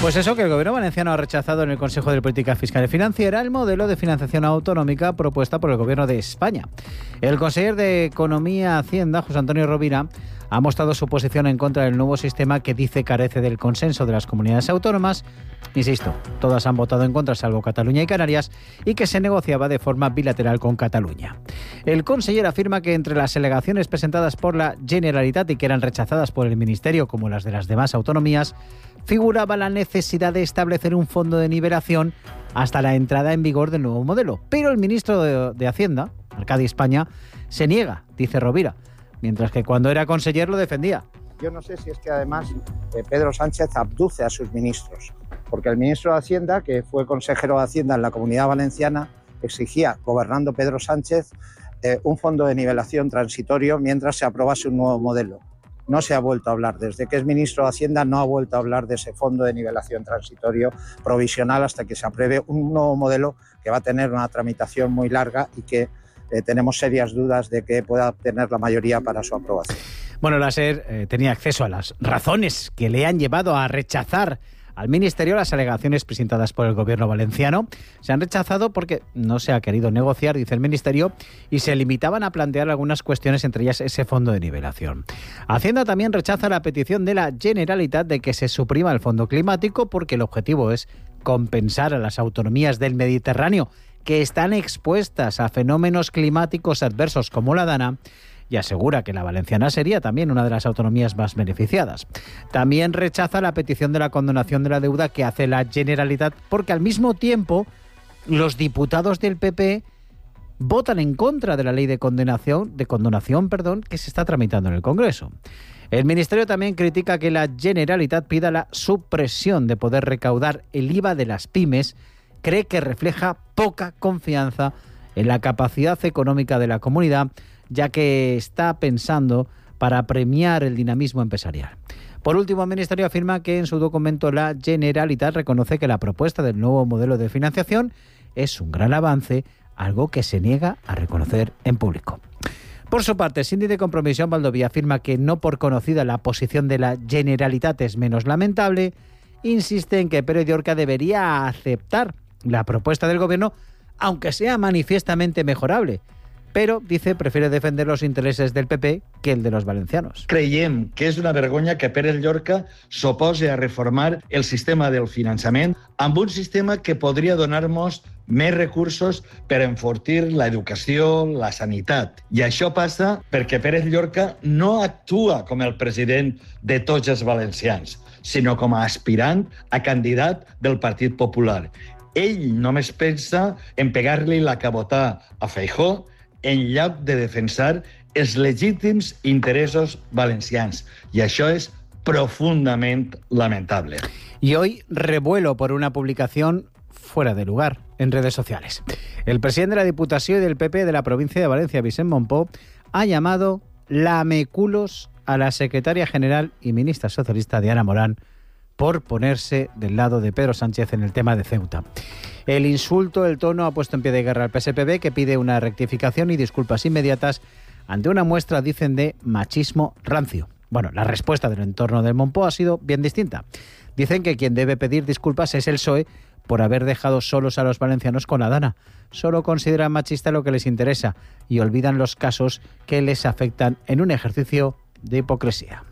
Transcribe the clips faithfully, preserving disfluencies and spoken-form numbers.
Pues eso, que el Gobierno valenciano ha rechazado en el Consejo de Política Fiscal y Financiera el modelo de financiación autonómica propuesta por el Gobierno de España. El consejero de Economía y Hacienda, José Antonio Rovira, ha mostrado su posición en contra del nuevo sistema que dice carece del consenso de las comunidades autónomas. Insisto, todas han votado en contra salvo Cataluña y Canarias, y que se negociaba de forma bilateral con Cataluña. El consejero afirma que entre las alegaciones presentadas por la Generalitat y que eran rechazadas por el Ministerio, como las de las demás autonomías, figuraba la necesidad de establecer un fondo de nivelación hasta la entrada en vigor del nuevo modelo. Pero el ministro de, de Hacienda, Arcadi España, se niega, dice Rovira, mientras que cuando era conseller lo defendía. Yo no sé si es que además eh, Pedro Sánchez abduce a sus ministros, porque el ministro de Hacienda, que fue consejero de Hacienda en la Comunidad Valenciana, exigía, gobernando Pedro Sánchez, eh, un fondo de nivelación transitorio mientras se aprobase un nuevo modelo. No se ha vuelto a hablar. Desde que es ministro de Hacienda no ha vuelto a hablar de ese fondo de nivelación transitorio provisional hasta que se apruebe un nuevo modelo que va a tener una tramitación muy larga y que eh, tenemos serias dudas de que pueda obtener la mayoría para su aprobación. Bueno, la SER eh, tenía acceso a las razones que le han llevado a rechazar al Ministerio las alegaciones presentadas por el Gobierno valenciano. Se han rechazado porque no se ha querido negociar, dice el Ministerio, y se limitaban a plantear algunas cuestiones, entre ellas ese fondo de nivelación. Hacienda también rechaza la petición de la Generalitat de que se suprima el fondo climático porque el objetivo es compensar a las autonomías del Mediterráneo que están expuestas a fenómenos climáticos adversos como la Dana, y asegura que la valenciana sería también una de las autonomías más beneficiadas. También rechaza la petición de la condonación de la deuda que hace la Generalitat, porque al mismo tiempo los diputados del P P votan en contra de la ley de condonación, de condonación, perdón, que se está tramitando en el Congreso. El Ministerio también critica que la Generalitat pida la supresión de poder recaudar el I V A de las pymes. Cree que refleja poca confianza en la capacidad económica de la comunidad, ya que está pensando para premiar el dinamismo empresarial. Por último, el Ministerio afirma que en su documento la Generalitat reconoce que la propuesta del nuevo modelo de financiación es un gran avance, algo que se niega a reconocer en público. Por su parte, el síndic de Compromiso Valdovia afirma que no por conocida la posición de la Generalitat es menos lamentable, insiste en que Pere Llorca debería aceptar la propuesta del Gobierno, aunque sea manifiestamente mejorable. Però, dice, prefiere defender los intereses del P P que el de los valencianos. Creiem que és una vergonya que Pere Llorca s'opose a reformar el sistema del finançament amb un sistema que podria donar-nos més recursos per enfortir l'educació, la sanitat. I això passa perquè Pérez Llorca no actua com el president de tots els valencians, sinó com a aspirant a candidat del Partit Popular. Ell només pensa en pegar-li la cabotà a Feijóo en lloc de defensar els legítims interessos valencians. Y això es profundamente lamentable. Y hoy revuelo por una publicación fuera de lugar en redes sociales. El presidente de la Diputación y del P P de la provincia de Valencia, Vicent Montpó, ha llamado lameculos a la secretaria general y ministra socialista Diana Morán por ponerse del lado de Pedro Sánchez en el tema de Ceuta. El insulto, el tono ha puesto en pie de guerra al P S P B, que pide una rectificación y disculpas inmediatas ante una muestra, dicen, de machismo rancio. Bueno, la respuesta del entorno del Montpó ha sido bien distinta. Dicen que quien debe pedir disculpas es el P S O E por haber dejado solos a los valencianos con la Dana. Solo consideran machista lo que les interesa y olvidan los casos que les afectan en un ejercicio de hipocresía.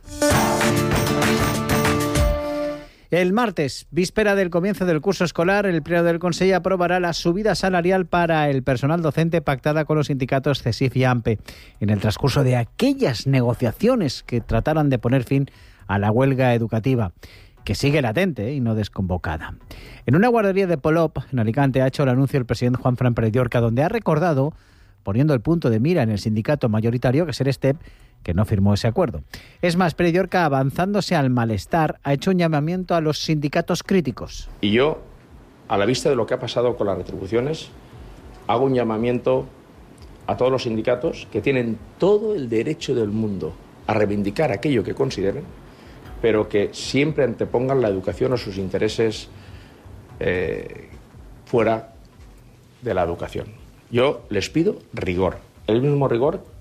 El martes, víspera del comienzo del curso escolar, el Pleno del Consejo aprobará la subida salarial para el personal docente pactada con los sindicatos CESIF y AMPE en el transcurso de aquellas negociaciones que trataran de poner fin a la huelga educativa, que sigue latente y no desconvocada. En una guardería de Polop, en Alicante, ha hecho el anuncio el presidente Juanfran Pérez Llorca, donde ha recordado, poniendo el punto de mira en el sindicato mayoritario, que es el STEP, que no firmó ese acuerdo. Es más, Pérez Llorca, avanzándose al malestar, ha hecho un llamamiento a los sindicatos críticos. Y yo, a la vista de lo que ha pasado con las retribuciones, hago un llamamiento a todos los sindicatos que tienen todo el derecho del mundo a reivindicar aquello que consideren, pero que siempre antepongan la educación o sus intereses eh, fuera de la educación. Yo les pido rigor, el mismo rigor